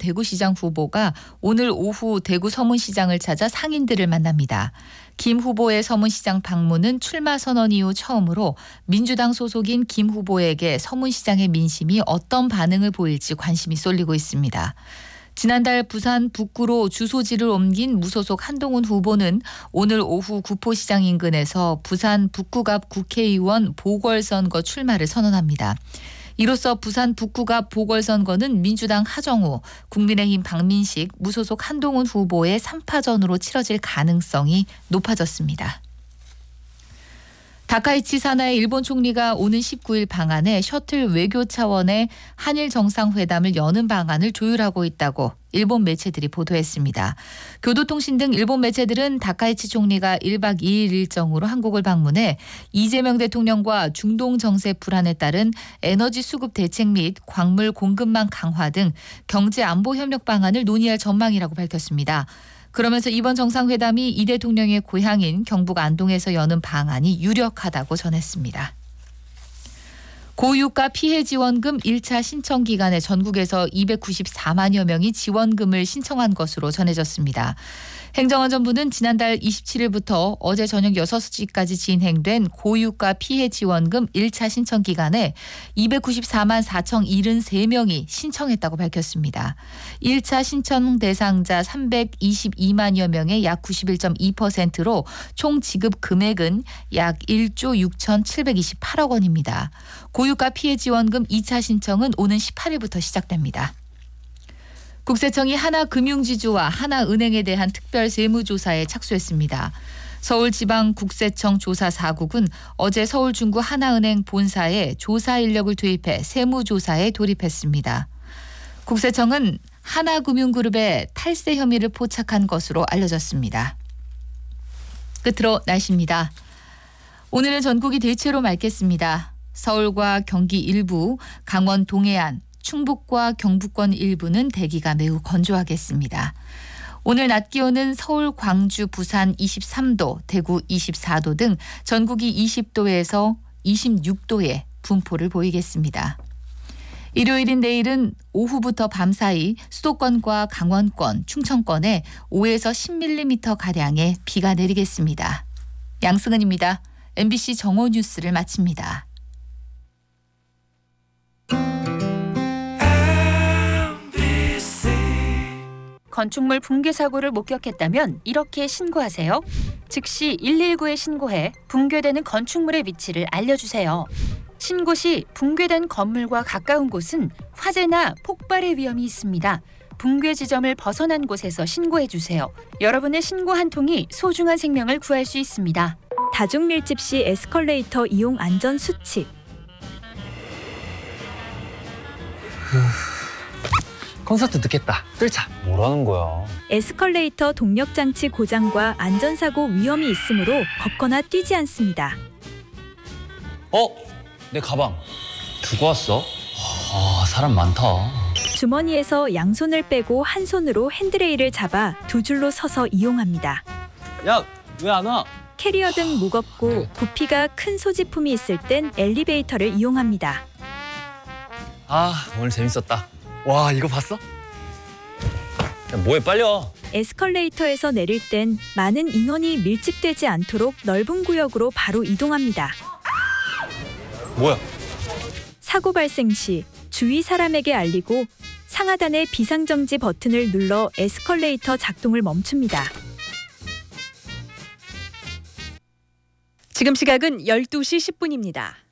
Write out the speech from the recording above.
대구시장 후보가 오늘 오후 대구 서문시장을 찾아 상인들을 만납니다. 김 후보의 서문시장 방문은 출마 선언 이후 처음으로 민주당 소속인 김 후보에게 서문시장의 민심이 어떤 반응을 보일지 관심이 쏠리고 있습니다. 지난달 부산 북구로 주소지를 옮긴 무소속 한동훈 후보는 오늘 오후 구포시장 인근에서 부산 북구갑 국회의원 보궐선거 출마를 선언합니다. 이로써 부산 북구갑 보궐선거는 민주당 하정우, 국민의힘 박민식, 무소속 한동훈 후보의 3파전으로 치러질 가능성이 높아졌습니다. 다카이치 사나이 일본 총리가 오는 19일 방한해 셔틀 외교 차원의 한일 정상회담을 여는 방안을 조율하고 있다고 일본 매체들이 보도했습니다. 교도통신 등 일본 매체들은 다카이치 총리가 1박 2일 일정으로 한국을 방문해 이재명 대통령과 중동 정세 불안에 따른 에너지 수급 대책 및 광물 공급망 강화 등 경제 안보 협력 방안을 논의할 전망이라고 밝혔습니다. 그러면서 이번 정상회담이 이 대통령의 고향인 경북 안동에서 여는 방안이 유력하다고 전했습니다. 고유가 피해 지원금 1차 신청 기간에 전국에서 294만여 명이 지원금을 신청한 것으로 전해졌습니다. 행정안전부는 지난달 27일부터 어제 저녁 6시까지 진행된 고유가 피해 지원금 1차 신청 기간에 294만 4,073명이 신청했다고 밝혔습니다. 1차 신청 대상자 322만여 명의 약 91.2%로 총 지급 금액은 약 1조 6,728억 원입니다. 고유가 피해 지원금 2차 신청은 오는 18일부터 시작됩니다. 국세청이 하나금융지주와 하나은행에 대한 특별 세무조사에 착수했습니다. 서울지방국세청 조사 4국은 어제 서울 중구 하나은행 본사에 조사 인력을 투입해 세무조사에 돌입했습니다. 국세청은 하나금융그룹의 탈세 혐의를 포착한 것으로 알려졌습니다. 끝으로 날씨입니다. 오늘은 전국이 대체로 맑겠습니다. 서울과 경기 일부, 강원 동해안, 충북과 경북권 일부는 대기가 매우 건조하겠습니다. 오늘 낮 기온은 서울, 광주, 부산 23도, 대구 24도 등 전국이 20도에서 26도의 분포를 보이겠습니다. 일요일인 내일은 오후부터 밤사이 수도권과 강원권, 충청권에 5에서 10mm가량의 비가 내리겠습니다. 양승은입니다. MBC 정오뉴스를 마칩니다. 건축물 붕괴 사고를 목격했다면 이렇게 신고하세요. 즉시 119에 신고해 붕괴되는 건축물의 위치를 알려주세요. 신고 시 붕괴된 건물과 가까운 곳은 화재나 폭발의 위험이 있습니다. 붕괴 지점을 벗어난 곳에서 신고해주세요. 여러분의 신고 한 통이 소중한 생명을 구할 수 있습니다. 다중밀집 시 에스컬레이터 이용 안전 수칙. 콘서트 듣겠다. 뚫자. 뭐라는 거야? 에스컬레이터 동력장치 고장과 안전사고 위험이 있으므로 걷거나 뛰지 않습니다. 내 가방. 두고 왔어? 사람 많다. 주머니에서 양손을 빼고 한 손으로 핸드레일을 잡아 두 줄로 서서 이용합니다. 야, 왜 안 와? 캐리어 등 무겁고 부피가 큰 소지품이 있을 땐 엘리베이터를 이용합니다. 오늘 재밌었다. 와, 이거 봤어? 야, 뭐해, 빨리 와. 에스컬레이터에서 내릴 땐 많은 인원이 밀집되지 않도록 넓은 구역으로 바로 이동합니다. 뭐야? 사고 발생 시 주위 사람에게 알리고 상하단의 비상정지 버튼을 눌러 에스컬레이터 작동을 멈춥니다. 지금 시각은 12시 10분입니다.